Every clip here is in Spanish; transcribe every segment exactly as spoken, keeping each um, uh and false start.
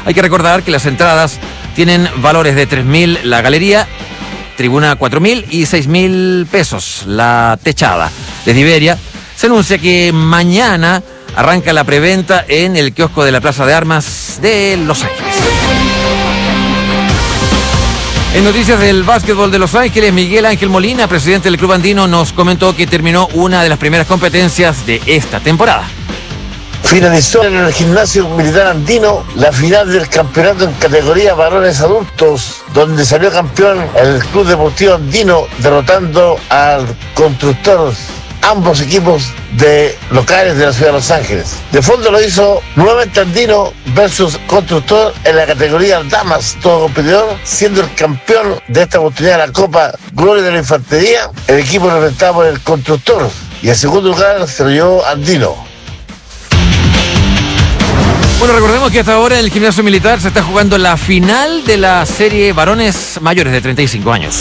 Hay que recordar que las entradas tienen valores de tres mil la galería, tribuna cuatro mil y seis mil pesos la techada. Desde Iberia se anuncia que mañana arranca la preventa en el kiosco de la Plaza de Armas de Los Ángeles. En noticias del básquetbol de Los Ángeles, Miguel Ángel Molina, presidente del club andino, nos comentó que terminó una de las primeras competencias de esta temporada. Finalizó en el gimnasio militar andino la final del campeonato en categoría varones adultos, donde salió campeón el Club Deportivo Andino, derrotando al Constructor, ambos equipos de locales de la ciudad de Los Ángeles. De fondo lo hizo nuevamente Andino versus Constructor en la categoría Damas, todo competidor, siendo el campeón de esta oportunidad de la Copa Gloria de la Infantería, el equipo representado por el Constructor, y en segundo lugar se lo llevó Andino. Bueno, recordemos que hasta ahora en el gimnasio militar se está jugando la final de la serie varones mayores de treinta y cinco años.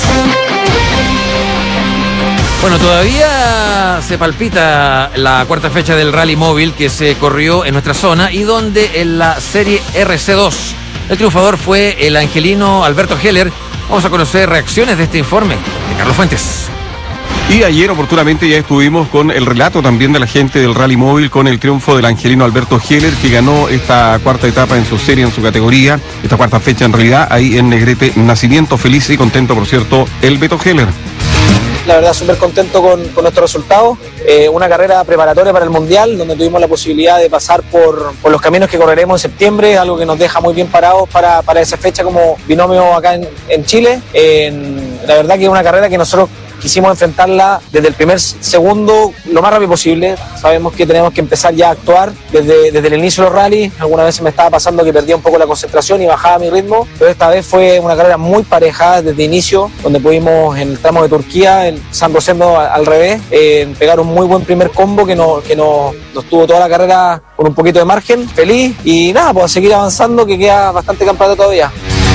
Bueno, todavía se palpita la cuarta fecha del rally móvil que se corrió en nuestra zona y donde en la serie R C dos el triunfador fue el angelino Alberto Heller. Vamos a conocer reacciones de este informe de Carlos Fuentes. Y ayer oportunamente ya estuvimos con el relato también de la gente del rally móvil con el triunfo del angelino Alberto Heller, que ganó esta cuarta etapa en su serie, en su categoría, esta cuarta fecha en realidad, ahí en Negrete Nacimiento. Feliz y contento, por cierto, el Beto Heller. La verdad, súper contento con, con nuestro resultado. Eh, una carrera preparatoria para el Mundial, donde tuvimos la posibilidad de pasar por, por los caminos que correremos en septiembre, algo que nos deja muy bien parados para, para esa fecha como binomio acá en, en Chile. Eh, la verdad que es una carrera que nosotros quisimos enfrentarla desde el primer segundo lo más rápido posible. Sabemos que tenemos que empezar ya a actuar desde, desde el inicio de los rallies. Algunas veces me estaba pasando que perdía un poco la concentración y bajaba mi ritmo, pero esta vez fue una carrera muy pareja desde el inicio, donde pudimos en el tramo de Turquía, en San Rosendo al revés, eh, pegar un muy buen primer combo que, no, que nos, nos tuvo toda la carrera con un poquito de margen. Feliz y nada, pues a seguir avanzando, que queda bastante campeonato todavía.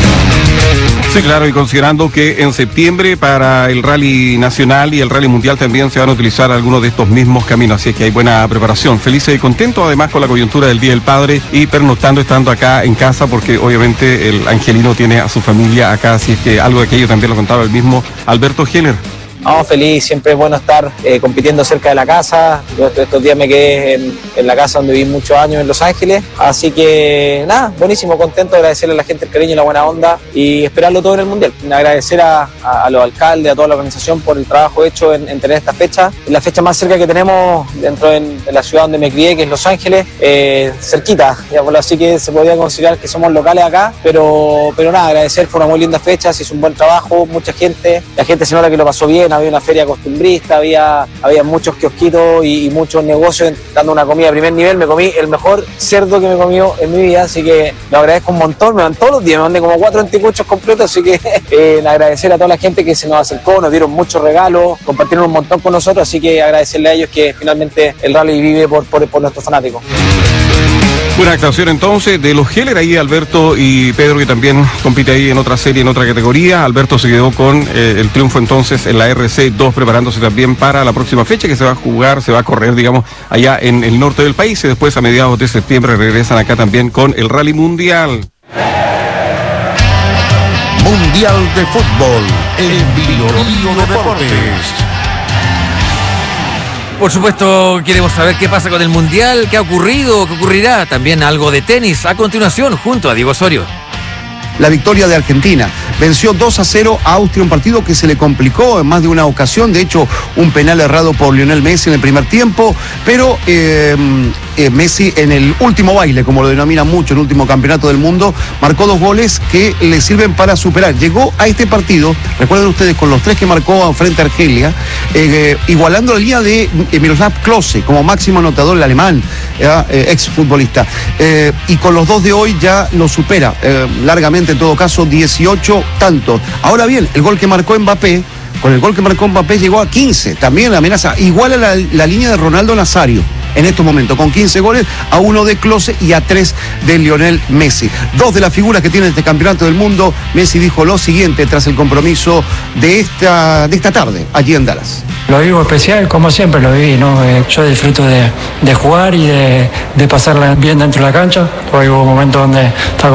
Sí, claro, y considerando que en septiembre para el rally nacional y el rally mundial también se van a utilizar algunos de estos mismos caminos, así es que hay buena preparación. Feliz y contento además con la coyuntura del Día del Padre y pernoctando, estando acá en casa, porque obviamente el angelino tiene a su familia acá, así es que algo de aquello también lo contaba el mismo Alberto Heller. No, feliz, siempre es bueno estar eh, compitiendo cerca de la casa. Yo estos, estos días me quedé en, en la casa donde viví muchos años en Los Ángeles, así que nada, buenísimo, contento, agradecerle a la gente el cariño y la buena onda y esperarlo todo en el Mundial. Agradecer a, a, a los alcaldes, a toda la organización por el trabajo hecho en, en tener esta fecha. Es la fecha más cerca que tenemos dentro de, de la ciudad donde me crié, que es Los Ángeles, eh, cerquita, digamos, así que se podría considerar que somos locales acá, pero, pero nada, agradecer, fue una muy linda fecha, se hizo un buen trabajo, mucha gente, la gente se nota que lo pasó bien. Había una feria costumbrista, había, había muchos kiosquitos y, y muchos negocios dando una comida de primer nivel. Me comí el mejor cerdo que me he comido en mi vida, así que lo agradezco un montón. Me van todos los días, me mandé como cuatro anticuchos completos, así que eh, agradecer a toda la gente que se nos acercó, nos dieron muchos regalos, compartieron un montón con nosotros, así que agradecerle a ellos que finalmente el rally vive por, por, por nuestros fanáticos. Buena actuación entonces de los Heller, ahí Alberto y Pedro, que también compite ahí en otra serie, en otra categoría. Alberto se quedó con eh, el triunfo entonces en la R C dos, preparándose también para la próxima fecha que se va a jugar, se va a correr, digamos, allá en el norte del país, y después a mediados de septiembre regresan acá también con el Rally Mundial. Mundial de Fútbol en Biobío Deportes. Por supuesto, queremos saber qué pasa con el Mundial, qué ha ocurrido, qué ocurrirá. También algo de tenis a continuación junto a Diego Osorio. La victoria de Argentina. Venció dos a cero a Austria, un partido que se le complicó en más de una ocasión. De hecho, un penal errado por Lionel Messi en el primer tiempo, pero eh, eh, Messi en el último baile, como lo denomina mucho, el último campeonato del mundo, marcó dos goles que le sirven para superar. Llegó a este partido, recuerden ustedes, con los tres que marcó frente a Argelia, eh, igualando la línea de eh, Miroslav Klose como máximo anotador, el alemán, eh, ex futbolista. Eh, y con los dos de hoy ya lo supera eh, largamente, en todo caso, dieciocho tantos. Ahora bien, el gol que marcó Mbappé, con el gol que marcó Mbappé llegó a quince, también amenaza, igual a la, la línea de Ronaldo Nazario en estos momentos, con quince goles, a uno de Klose y a tres de Lionel Messi. Dos de las figuras que tiene este campeonato del mundo. Messi dijo lo siguiente tras el compromiso de esta, de esta tarde allí en Dallas. Lo vivo especial, como siempre lo viví, ¿no? Eh, yo disfruto de, de jugar y de, de pasarla bien dentro de la cancha, porque hubo momentos donde estaba